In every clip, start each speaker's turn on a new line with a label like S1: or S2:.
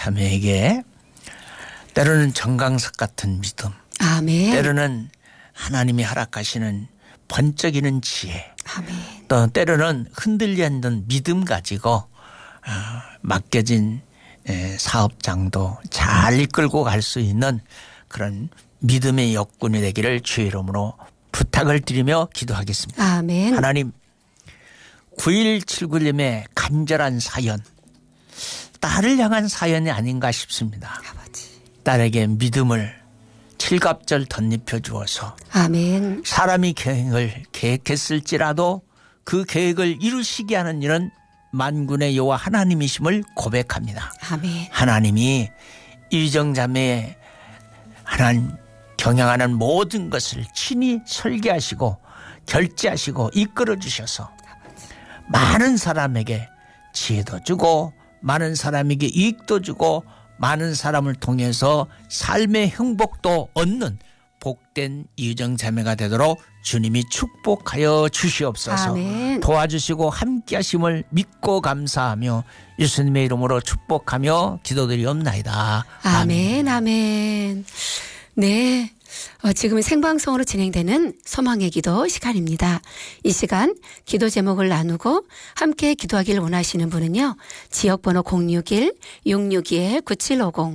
S1: 자매에게 때로는 정강석 같은 믿음,
S2: 아멘.
S1: 때로는 하나님이 허락하시는 번쩍이는 지혜,
S2: 아멘.
S1: 또 때로는 흔들리 않는 믿음 가지고 맡겨진 사업장도 잘 이끌고 갈 수 있는 그런 믿음의 역군이 되기를 주의 이름으로 부탁을 드리며 기도하겠습니다.
S2: 아멘.
S1: 하나님, 9179님의 간절한 사연, 딸을 향한 사연이 아닌가 싶습니다.
S2: 아버지.
S1: 딸에게 믿음을 칠갑절 덧입혀 주어서
S2: 아멘.
S1: 사람이 계획을 계획했을지라도 그 계획을 이루시게 하는 일은 만군의 여호와 하나님이심을 고백합니다.
S2: 아멘.
S1: 하나님이 이정 자매의 하나님 경영하는 모든 것을 친히 설계하시고 결제하시고 이끌어 주셔서 많은 사람에게 지혜도 주고 많은 사람에게 이익도 주고 많은 사람을 통해서 삶의 행복도 얻는 복된 이정 자매가 되도록 주님이 축복하여 주시옵소서.
S2: 아멘.
S1: 도와주시고 함께 하심을 믿고 감사하며 예수님의 이름으로 축복하며 기도드리옵나이다.
S2: 아멘. 아멘. 네. 지금은 생방송으로 진행되는 소망의 기도 시간입니다. 이 시간 기도 제목을 나누고 함께 기도하기를 원하시는 분은요. 지역번호 061-662-9750,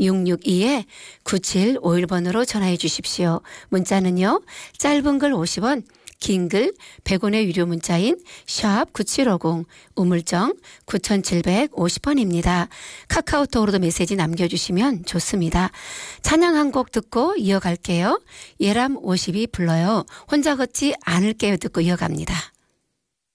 S2: 662-9751번으로 전화해 주십시오. 문자는요. 짧은 글 50원, 긴 글 100원의 유료 문자인 샵 9750 우물정 9750번입니다. 카카오톡으로도 메시지 남겨주시면 좋습니다. 찬양 한 곡 듣고 이어갈게요. 예람 50이 불러요. 혼자 걷지 않을게요 듣고 이어갑니다.